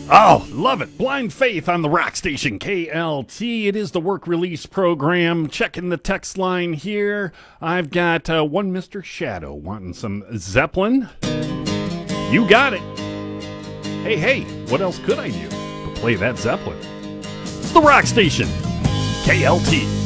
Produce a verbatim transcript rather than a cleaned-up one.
Oh, love it. Blind Faith on the rock station K L T. It is the work release program. Checking the text line here. I've got uh, one Mister Shadow wanting some Zeppelin. You got it. Hey, hey, what else could I do to play that Zeppelin? It's the rock station K L T.